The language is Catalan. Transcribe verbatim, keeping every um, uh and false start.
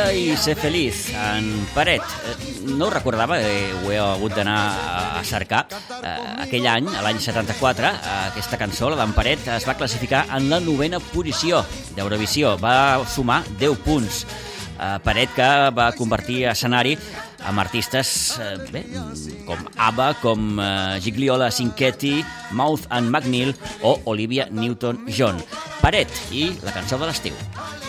i ser feliç, en Peret. No ho recordava, eh, ho he hagut d'anar a cercar. Eh, aquell any, l'any setanta-quatre, aquesta cançó, la d'en Peret, es va classificar en la novena posició d'Eurovisió. Va sumar deu punts. Eh, Peret, que va convertir escenari amb artistes eh, bé, com ABBA, com eh, Gigliola Cinquetti, Mouth and McNeil o Olivia Newton-John. Peret i la cançó de l'estiu.